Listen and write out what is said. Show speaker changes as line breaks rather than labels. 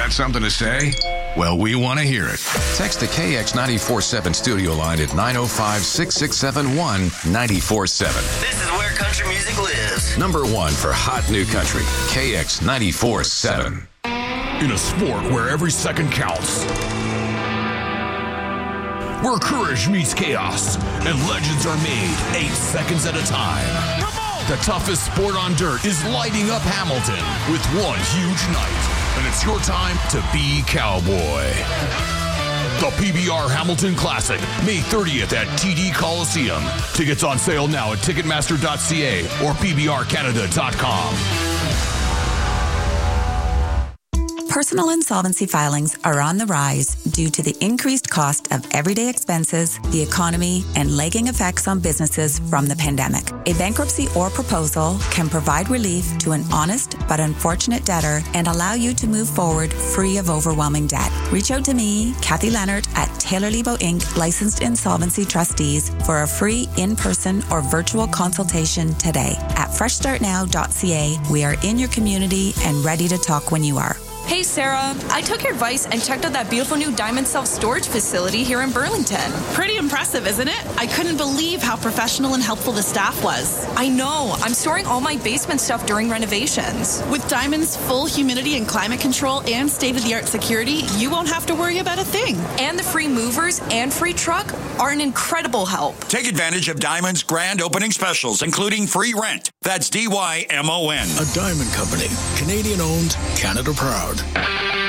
Got something to say? Well, we want to hear it. Text the KX947 studio line at 905-6671-947.
This is where country music lives.
Number one for hot new country, KX947.
In a sport where every second counts, where courage meets chaos and legends are made 8 seconds at a time, the toughest sport on dirt is lighting up Hamilton with one huge night. And it's your time to be cowboy. The PBR Hamilton Classic, May 30th at TD Coliseum. Tickets on sale now at Ticketmaster.ca or PBRCanada.com.
Personal insolvency filings are on the rise due to the increased cost of everyday expenses, the economy, and lagging effects on businesses from the pandemic. A bankruptcy or proposal can provide relief to an honest but unfortunate debtor and allow you to move forward free of overwhelming debt. Reach out to me, Kathy Leonard, at Taylor Lebo Inc., licensed insolvency trustees, for a free in-person or virtual consultation today. At freshstartnow.ca, we are in your community and ready to talk when you are.
Hey, Sarah. I took your advice and checked out that beautiful new Diamond Self-Storage facility here in Burlington.
Pretty impressive, isn't it? I couldn't believe how professional and helpful the staff was.
I know. I'm storing all my basement stuff during renovations.
With Diamond's full humidity and climate control and state-of-the-art security, you won't have to worry about a thing.
And the free movers and free truck are an incredible help.
Take advantage of Diamond's grand opening specials, including free rent. That's DYMON.
A Diamond Company. Canadian owned, Canada proud.